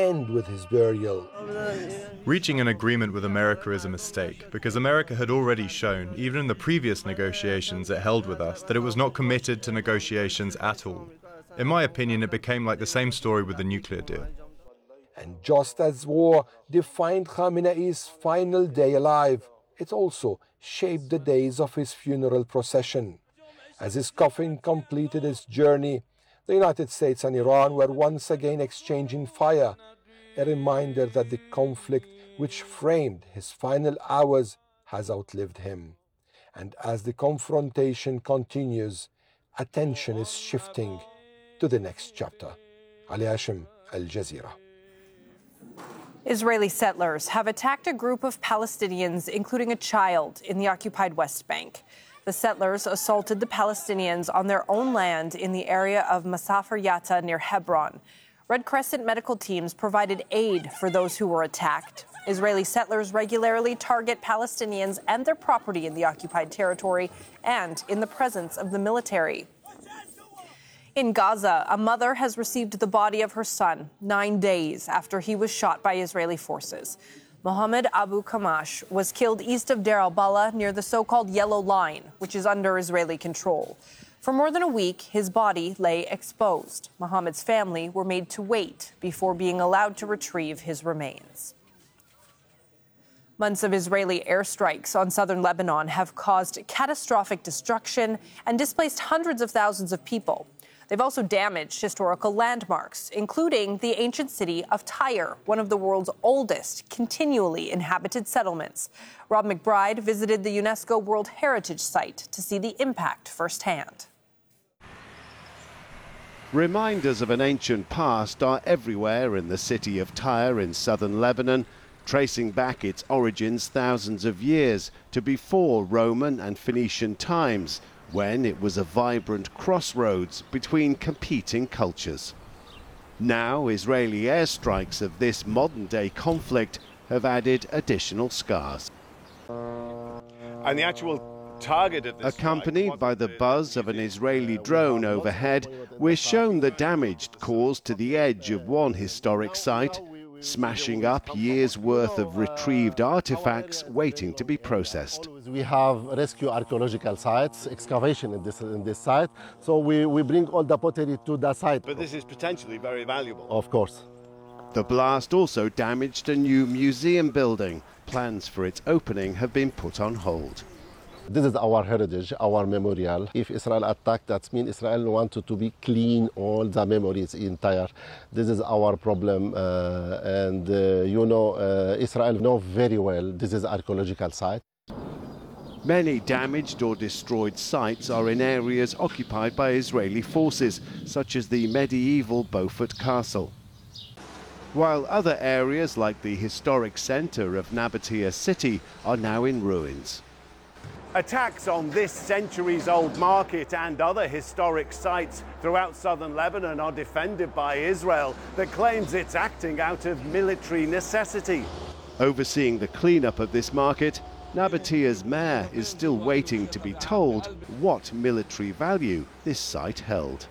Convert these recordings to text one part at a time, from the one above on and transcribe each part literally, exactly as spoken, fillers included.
end with his burial. Reaching an agreement with America is a mistake, because America had already shown, even in the previous negotiations it held with us, that it was not committed to negotiations at all. In my opinion, it became like the same story with the nuclear deal. And just as war defined Khamenei's final day alive, it also shaped the days of his funeral procession. As his coffin completed its journey, the United States and Iran were once again exchanging fire, a reminder that the conflict which framed his final hours has outlived him. And as the confrontation continues, attention is shifting to the next chapter. Ali Hashim, Al Jazeera. Israeli settlers have attacked a group of Palestinians, including a child, in the occupied West Bank. The settlers assaulted the Palestinians on their own land in the area of Masafer Yatta near Hebron. Red Crescent medical teams provided aid for those who were attacked. Israeli settlers regularly target Palestinians and their property in the occupied territory and in the presence of the military. In Gaza, a mother has received the body of her son nine days after he was shot by Israeli forces. Mohammed Abu Kamash was killed east of Deir al-Balah near the so-called Yellow Line, which is under Israeli control. For more than a week, his body lay exposed. Mohammed's family were made to wait before being allowed to retrieve his remains. Months of Israeli airstrikes on southern Lebanon have caused catastrophic destruction and displaced hundreds of thousands of people. They've also damaged historical landmarks, including the ancient city of Tyre, one of the world's oldest continually inhabited settlements. Rob McBride visited the UNESCO World Heritage Site to see the impact firsthand. Reminders of an ancient past are everywhere in the city of Tyre in southern Lebanon, tracing back its origins thousands of years to before Roman and Phoenician times, when it was a vibrant crossroads between competing cultures. Now, Israeli airstrikes of this modern-day conflict have added additional scars. And the actual target of this Accompanied by the buzz of an Israeli drone overhead, we're shown the damage caused to the edge of one historic site, smashing up years' worth of retrieved artifacts waiting to be processed. We have rescue archaeological sites, excavation in this, in this site, so we, we bring all the pottery to the site. But this is potentially very valuable. Of course. The blast also damaged a new museum building. Plans for its opening have been put on hold. This is our heritage, our memorial. If Israel attacked, that means Israel wanted to be clean all the memories in Tyre. This is our problem, uh, and uh, you know, uh, Israel know very well this is archaeological site. Many damaged or destroyed sites are in areas occupied by Israeli forces, such as the medieval Beaufort Castle, while other areas like the historic centre of Nabatea city are now in ruins. Attacks on this centuries-old market and other historic sites throughout southern Lebanon are defended by Israel, that claims it's acting out of military necessity. Overseeing the cleanup of this market, Nabatea's mayor is still waiting to be told what military value this site held.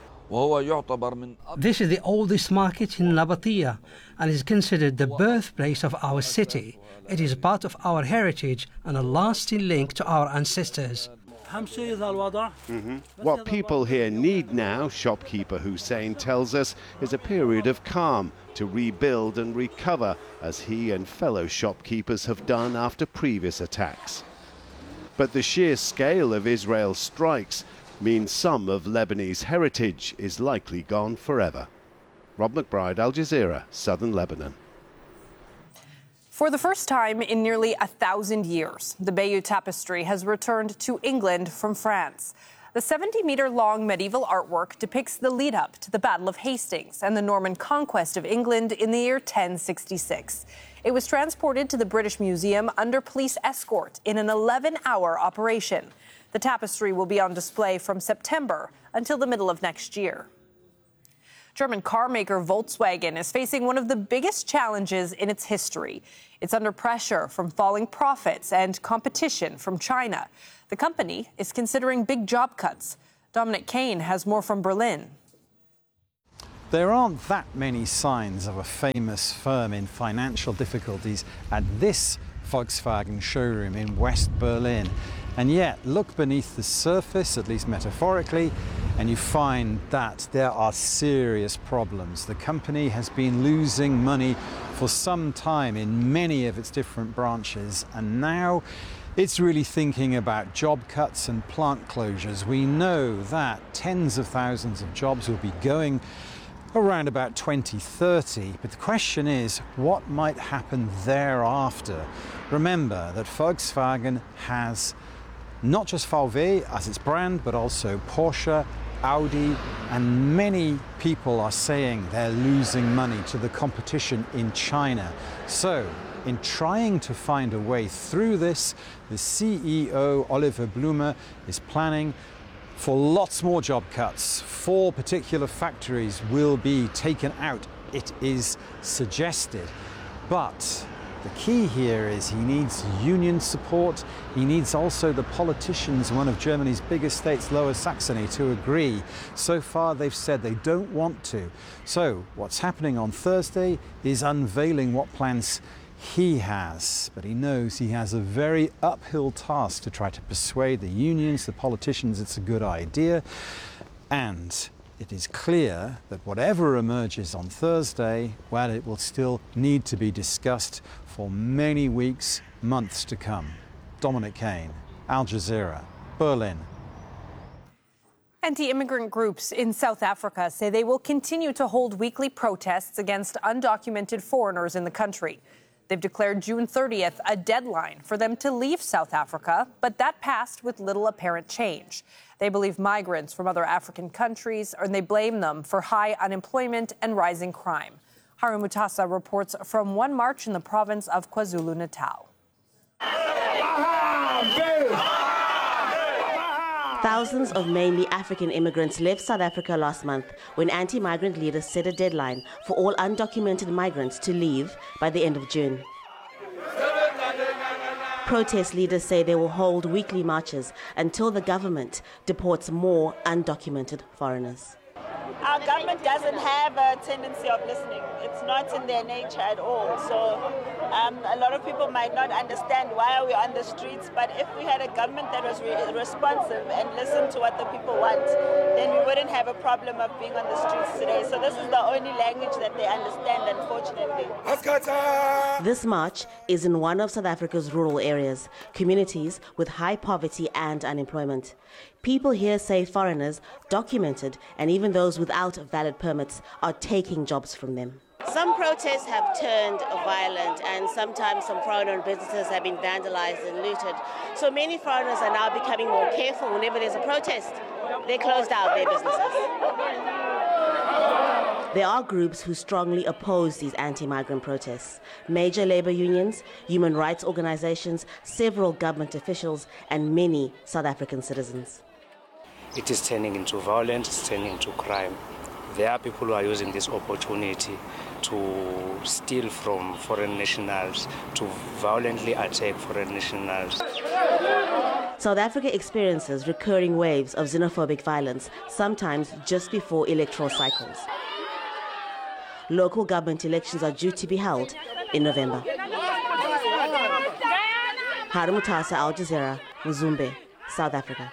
This is the oldest market in Nabatea and is considered the birthplace of our city. It is part of our heritage and a lasting link to our ancestors. Mm-hmm. What people here need now, shopkeeper Hussein tells us, is a period of calm to rebuild and recover, as he and fellow shopkeepers have done after previous attacks. But the sheer scale of Israel's strikes means some of Lebanese heritage is likely gone forever. Rob McBride, Al Jazeera, Southern Lebanon. For the first time in nearly a thousand years, the Bayeux Tapestry has returned to England from France. The seventy-meter-long medieval artwork depicts the lead-up to the Battle of Hastings and the Norman conquest of England in the year ten sixty-six. It was transported to the British Museum under police escort in an eleven-hour operation. The tapestry will be on display from September until the middle of next year. German car maker Volkswagen is facing one of the biggest challenges in its history. It's under pressure from falling profits and competition from China. The company is considering big job cuts. Dominic Kane has more from Berlin. There aren't that many signs of a famous firm in financial difficulties at this Volkswagen showroom in West Berlin. And yet, look beneath the surface, at least metaphorically, and you find that there are serious problems. The company has been losing money for some time in many of its different branches, and now it's really thinking about job cuts and plant closures. We know that tens of thousands of jobs will be going around about twenty thirty, but the question is, what might happen thereafter? Remember that Volkswagen has not just V W as its brand, but also Porsche, Audi, and many people are saying they're losing money to the competition in China. So, in trying to find a way through this, the C E O, Oliver Blume, is planning for lots more job cuts. Four particular factories will be taken out, it is suggested. But the key here is he needs union support. He needs also the politicians in one of Germany's biggest states, Lower Saxony, to agree. So far they've said they don't want to. So what's happening on Thursday is unveiling what plans he has, but he knows he has a very uphill task to try to persuade the unions, the politicians, it's a good idea. And it is clear that whatever emerges on Thursday, well, it will still need to be discussed for many weeks, months to come. Dominic Kane, Al Jazeera, Berlin. Anti-immigrant groups in South Africa say they will continue to hold weekly protests against undocumented foreigners in the country. They've declared June thirtieth a deadline for them to leave South Africa, but that passed with little apparent change. They believe migrants from other African countries, and they blame them for high unemployment and rising crime. Haru Mutasa reports from one march in the province of KwaZulu-Natal. Thousands of mainly African immigrants left South Africa last month when anti-migrant leaders set a deadline for all undocumented migrants to leave by the end of June. Protest leaders say they will hold weekly marches until the government deports more undocumented foreigners. Our government doesn't have a tendency of listening. It's not in their nature at all. So um, a lot of people might not understand why are we on the streets, but if we had a government that was re responsive and listened to what the people want, then we wouldn't have a problem of being on the streets today. So this is the only language that they understand, unfortunately. This march is in one of South Africa's rural areas, communities with high poverty and unemployment. People here say foreigners, documented, and even those without valid permits are taking jobs from them. Some protests have turned violent, and sometimes some foreign-owned businesses have been vandalized and looted. So many foreigners are now becoming more careful whenever there's a protest. They close down their businesses. There are groups who strongly oppose these anti-migrant protests. Major labor unions, human rights organizations, several government officials, and many South African citizens. It is turning into violence, it's turning into crime. There are people who are using this opportunity to steal from foreign nationals, to violently attack foreign nationals. South Africa experiences recurring waves of xenophobic violence, sometimes just before electoral cycles. Local government elections are due to be held in November. Haru Mutasa, Al Jazeera, Mzumbe, South Africa.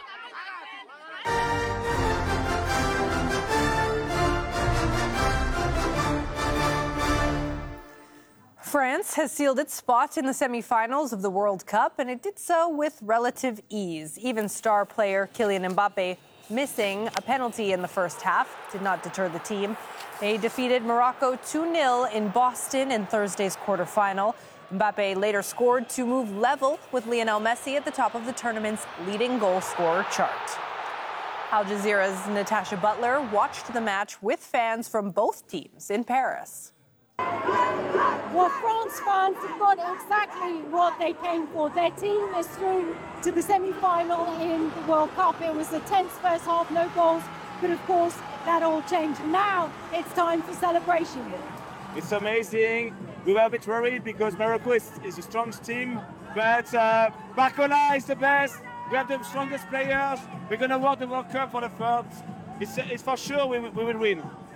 France has sealed its spot in the semi-finals of the World Cup, and it did so with relative ease. Even star player Kylian Mbappe missing a penalty in the first half did not deter the team. They defeated Morocco two nil in Boston in Thursday's quarterfinal. Mbappe later scored to move level with Lionel Messi at the top of the tournament's leading goal scorer chart. Al Jazeera's Natasha Butler watched the match with fans from both teams in Paris. Well, France fans have got exactly what they came for. Their team is through to the semi-final in the World Cup. It was a tense first half, no goals, but of course that all changed. Now it's time for celebration. It's amazing. We were a bit worried because Morocco is, is the strongest team, but uh, Barcola is the best. We have the strongest players. We're going to win the World Cup for the third. It's, it's for sure we, we will win.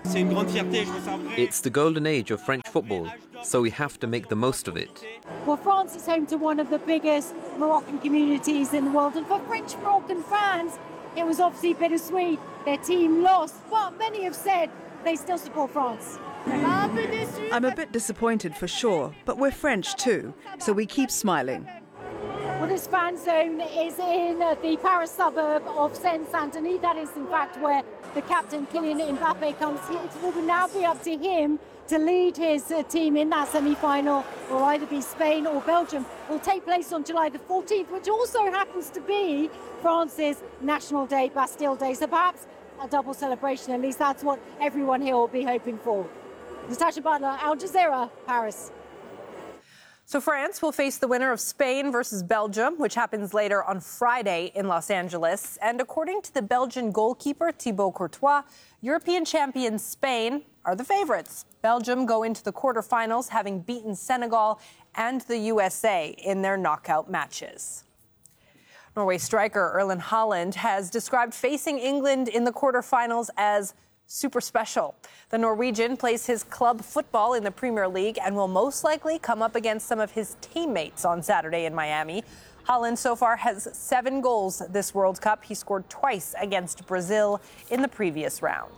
It's the golden age of French football, so we have to make the most of it. Well, France is home to one of the biggest Moroccan communities in the world, and for French Moroccan fans, it was obviously bittersweet. Their team lost, but many have said they still support France. I'm a bit disappointed for sure, but we're French too, so we keep smiling. Well, this fan zone is in uh, the Paris suburb of Seine-Saint-Denis. That is, in fact, where the captain, Kylian Mbappe, comes. It will now be up to him to lead his uh, team in that semi-final. Will either be Spain or Belgium. Will take place on July the fourteenth, which also happens to be France's National Day, Bastille Day. So perhaps a double celebration. At least that's what everyone here will be hoping for. Natasha Butler, Al Jazeera, Paris. So France will face the winner of Spain versus Belgium, which happens later on Friday in Los Angeles. And according to the Belgian goalkeeper Thibaut Courtois, European champions Spain are the favorites. Belgium go into the quarterfinals, having beaten Senegal and the U S A in their knockout matches. Norway striker Erling Haaland has described facing England in the quarterfinals as super special. The Norwegian plays his club football in the Premier League and will most likely come up against some of his teammates on Saturday in Miami. Haaland so far has seven goals this World Cup. He scored twice against Brazil in the previous round.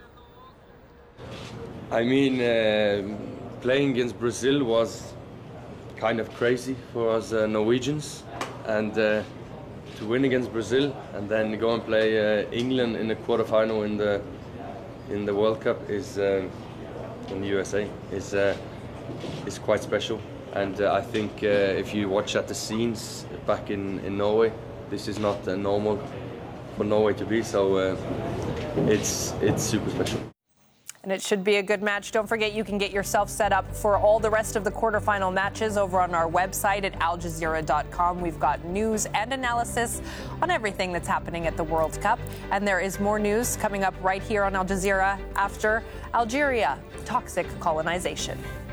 I mean, uh, playing against Brazil was kind of crazy for us uh, Norwegians, and uh, to win against Brazil and then go and play uh, England in the quarterfinal in the in the World Cup is uh, in the U S A is uh, is quite special. And uh, I think uh, if you watch at the scenes back in, in Norway, this is not uh, normal for Norway to be. So uh, it's it's super special. And it should be a good match. Don't forget, you can get yourself set up for all the rest of the quarterfinal matches over on our website at al jazeera dot com. We've got news and analysis on everything that's happening at the World Cup. And there is more news coming up right here on Al Jazeera after Algeria, toxic colonization.